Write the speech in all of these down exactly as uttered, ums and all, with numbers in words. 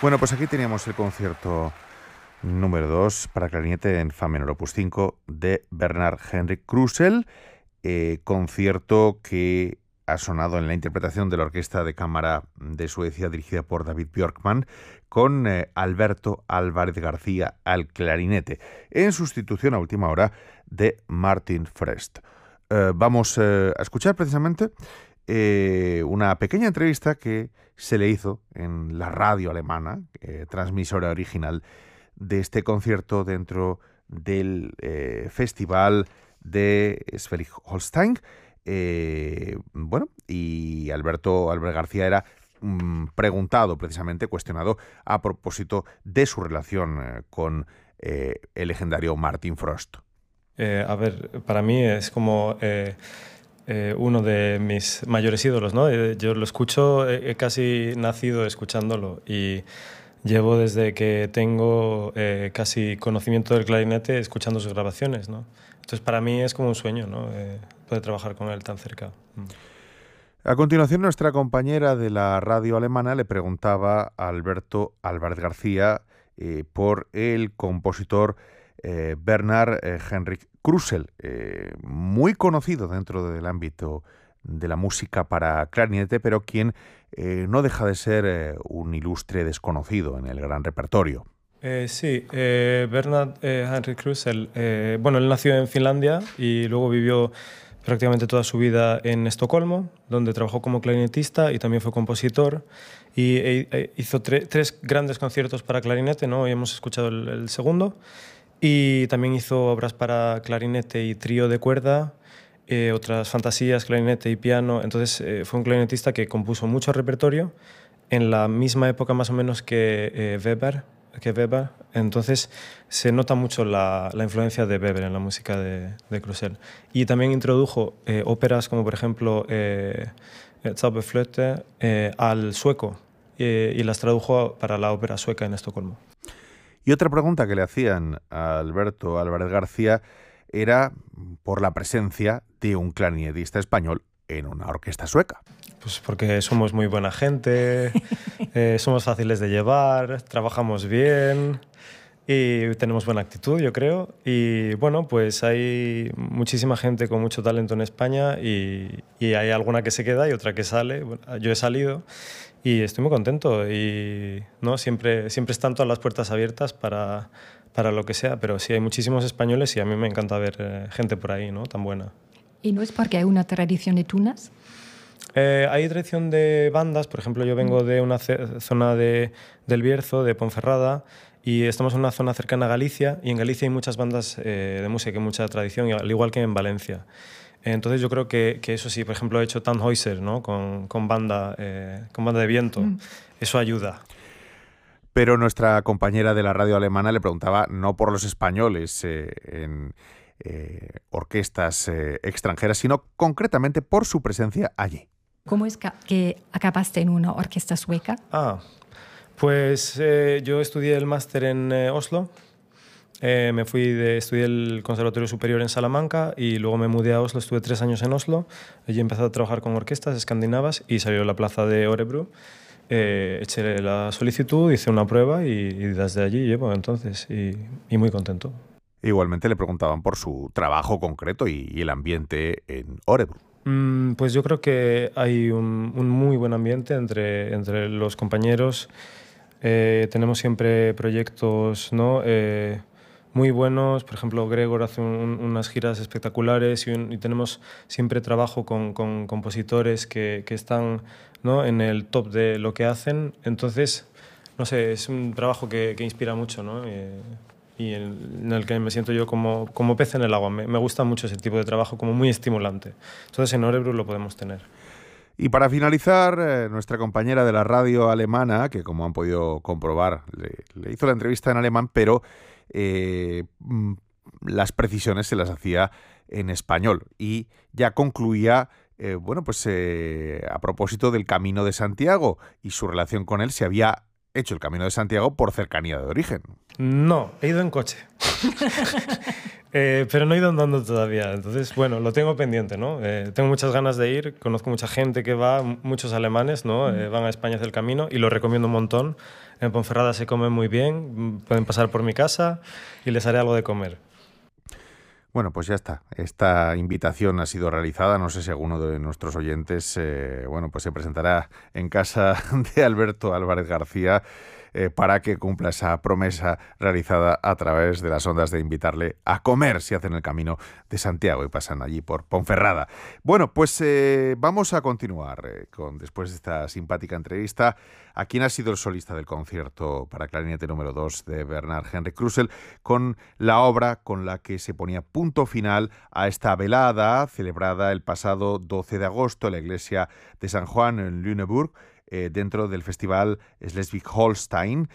Bueno, pues aquí teníamos el concierto número dos para clarinete en fa menor opus cinco de Bernard Henrik Krusell, eh, concierto que ha sonado en la interpretación de la Orquesta de Cámara de Suecia dirigida por David Björkman con eh, Alberto Álvarez García al clarinete, en sustitución a última hora de Martin Frest. Eh, vamos eh, a escuchar precisamente eh, una pequeña entrevista que se le hizo en la radio alemana, eh, transmisora original de este concierto dentro del eh, Festival de Schleswig-Holstein. Eh, bueno, y Alberto Álvarez García era mm, preguntado, precisamente cuestionado, a propósito de su relación eh, con eh, el legendario Martin Frest. Eh, a ver, para mí es como eh, eh, uno de mis mayores ídolos, ¿no? Yo lo escucho, he casi nacido escuchándolo y llevo desde que tengo eh, casi conocimiento del clarinete escuchando sus grabaciones, ¿no? Entonces para mí es como un sueño, ¿no? Eh, poder trabajar con él tan cerca. A continuación, nuestra compañera de la radio alemana le preguntaba a Alberto Álvarez García eh, por el compositor eh, Bernard eh, Henrik Krusell, eh, muy conocido dentro del ámbito de la música para clarinete, pero quien eh, no deja de ser eh, un ilustre desconocido en el gran repertorio. Eh, sí, eh, Bernard eh, Henrik Krusell, eh, bueno, él nació en Finlandia y luego vivió prácticamente toda su vida en Estocolmo, donde trabajó como clarinetista y también fue compositor, y e, e hizo tre tres grandes conciertos para clarinete, ¿no? Hoy hemos escuchado el, el segundo, y también hizo obras para clarinete y trío de cuerda, eh, otras fantasías, clarinete y piano. Entonces eh, fue un clarinetista que compuso mucho repertorio en la misma época más o menos que eh, Weber, que Weber, entonces se nota mucho la, la influencia de Weber en la música de, de Krusell. Y también introdujo eh, óperas como por ejemplo eh, Zauberflöte eh, al sueco eh, y las tradujo para la ópera sueca en Estocolmo. Y otra pregunta que le hacían a Alberto Álvarez García era por la presencia de un clarinetista español en una orquesta sueca. Pues porque somos muy buena gente, eh, somos fáciles de llevar, trabajamos bien y tenemos buena actitud, yo creo. Y bueno, pues hay muchísima gente con mucho talento en España y, y hay alguna que se queda y otra que sale. Bueno, yo he salido y estoy muy contento y ¿no? siempre, siempre están todas las puertas abiertas para, para lo que sea, pero sí hay muchísimos españoles y a mí me encanta ver eh, gente por ahí, ¿no? Tan buena. ¿Y no es porque hay una tradición de tunas? Eh, hay tradición de bandas, por ejemplo, yo vengo de una zona de, del Bierzo, de Ponferrada, y estamos en una zona cercana a Galicia, y en Galicia hay muchas bandas eh, de música, hay mucha tradición, al igual que en Valencia. Entonces yo creo que, que eso sí, por ejemplo, he hecho Tannhäuser, ¿no? con, con, banda, eh, con banda de viento, mm. Eso ayuda. Pero nuestra compañera de la radio alemana le preguntaba no por los españoles eh, en eh, orquestas eh, extranjeras, sino concretamente por su presencia allí. ¿Cómo es que acabaste en una orquesta sueca? Ah, pues eh, yo estudié el máster en eh, Oslo, eh, me fui de, estudié el Conservatorio Superior en Salamanca y luego me mudé a Oslo, estuve tres años en Oslo, allí empecé a trabajar con orquestas escandinavas y salió la plaza de Örebro, eh, eché la solicitud, hice una prueba y, y desde allí llevo entonces y, y muy contento. Igualmente le preguntaban por su trabajo concreto y, y el ambiente en Örebro. Pues yo creo que hay un, un muy buen ambiente entre, entre los compañeros. Eh, tenemos siempre proyectos, ¿no? eh, muy buenos. Por ejemplo, Gregor hace un, unas giras espectaculares y, un, y tenemos siempre trabajo con, con compositores que, que están, ¿no? en el top de lo que hacen. Entonces, no sé, es un trabajo que, que inspira mucho, ¿no? Eh, y en el que me siento yo como, como pez en el agua. Me, me gusta mucho ese tipo de trabajo, como muy estimulante. Entonces en Örebro lo podemos tener. Y para finalizar, eh, nuestra compañera de la radio alemana, que como han podido comprobar, le, le hizo la entrevista en alemán, pero eh, las precisiones se las hacía en español. Y ya concluía, eh, bueno, pues eh, a propósito del Camino de Santiago y su relación con él, se había hecho el Camino de Santiago por cercanía de origen. No, he ido en coche. Eh, pero no he ido andando todavía, entonces, bueno, lo tengo pendiente, ¿no? Eh, tengo muchas ganas de ir, conozco mucha gente que va, muchos alemanes, ¿no? Eh, van a España hacia el camino y lo recomiendo un montón. En Ponferrada se come muy bien, pueden pasar por mi casa y les haré algo de comer. Bueno, pues ya está. Esta invitación ha sido realizada. No sé si alguno de nuestros oyentes, eh, bueno, pues se presentará en casa de Alberto Álvarez García eh, para que cumpla esa promesa realizada a través de las ondas de invitarle a comer si hacen el camino de Santiago y pasan allí por Ponferrada. Bueno, pues eh, vamos a continuar eh, con después de esta simpática entrevista a quien ha sido el solista del concierto para clarinete número dos de Bernard Henrik Krusell, con la obra con la que se ponía punto final a esta velada celebrada el pasado doce de agosto en la iglesia de San Juan en Lüneburg, eh, dentro del festival Schleswig-Holstein,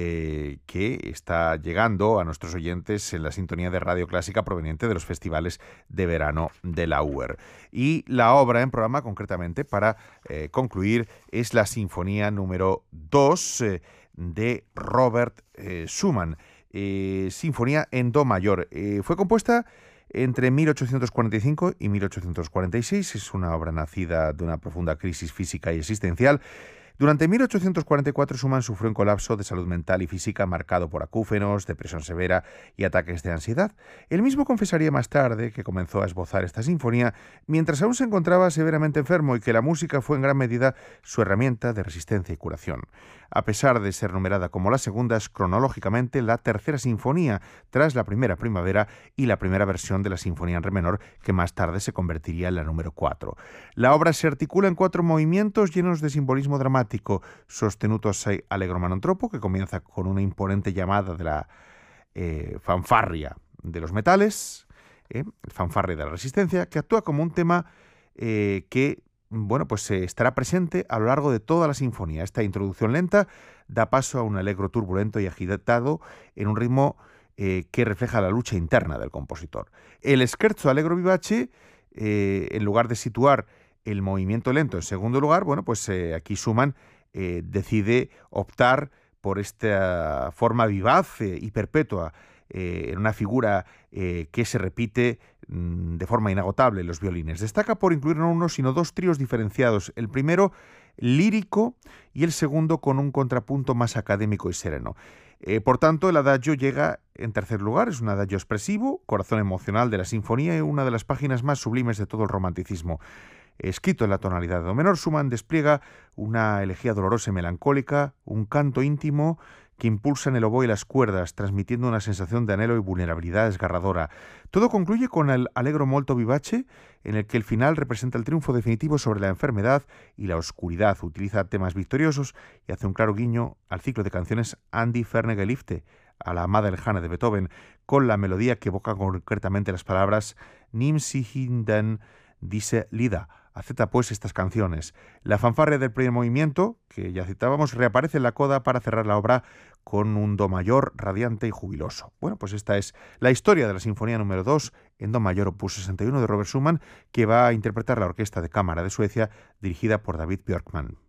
eh, que está llegando a nuestros oyentes en la sintonía de Radio Clásica proveniente de los festivales de verano de la U E R. Y la obra en programa, concretamente, para eh, concluir, es la Sinfonía número dos eh, de Robert eh, Schumann, eh, Sinfonía en Do mayor. Eh, fue compuesta entre mil ochocientos cuarenta y cinco y mil ochocientos cuarenta y seis. Es una obra nacida de una profunda crisis física y existencial. Durante mil ochocientos cuarenta y cuatro, Schumann sufrió un colapso de salud mental y física marcado por acúfenos, depresión severa y ataques de ansiedad. Él mismo confesaría más tarde que comenzó a esbozar esta sinfonía mientras aún se encontraba severamente enfermo y que la música fue en gran medida su herramienta de resistencia y curación. A pesar de ser numerada como la segunda, es cronológicamente la tercera sinfonía, tras la primera primavera y la primera versión de la Sinfonía en re menor, que más tarde se convertiría en la número cuatro. La obra se articula en cuatro movimientos llenos de simbolismo dramático: Sostenuto assai allegro ma non troppo, que comienza con una imponente llamada de la eh, fanfarria de los metales, eh, fanfarria de la resistencia, que actúa como un tema eh, que bueno, pues eh, estará presente a lo largo de toda la sinfonía. Esta introducción lenta da paso a un allegro turbulento y agitado en un ritmo eh, que refleja la lucha interna del compositor. El scherzo allegro vivace, eh, en lugar de situar el movimiento lento en segundo lugar, bueno, pues eh, aquí Schumann eh, decide optar por esta forma vivaz eh, y perpetua eh, en una figura eh, que se repite mmm, de forma inagotable en los violines. Destaca por incluir no uno sino dos tríos diferenciados, el primero lírico y el segundo con un contrapunto más académico y sereno. Eh, por tanto, el adagio llega en tercer lugar, es un adagio expresivo, corazón emocional de la sinfonía y una de las páginas más sublimes de todo el romanticismo. Escrito en la tonalidad de do menor, Schumann despliega una elegía dolorosa y melancólica, un canto íntimo que impulsa en el oboe y las cuerdas, transmitiendo una sensación de anhelo y vulnerabilidad desgarradora. Todo concluye con el allegro molto vivace, en el que el final representa el triunfo definitivo sobre la enfermedad y la oscuridad. Utiliza temas victoriosos y hace un claro guiño al ciclo de canciones Andi Ferne Geliebte, a la amada lejana de Beethoven, con la melodía que evoca concretamente las palabras Nimm sie hin den diese Lieder. Acepta pues estas canciones. La fanfarria del primer movimiento, que ya citábamos, reaparece en la coda para cerrar la obra con un do mayor radiante y jubiloso. Bueno, pues esta es la historia de la Sinfonía número dos en do mayor opus sesenta y uno de Robert Schumann, que va a interpretar la Orquesta de Cámara de Suecia, dirigida por David Björkman.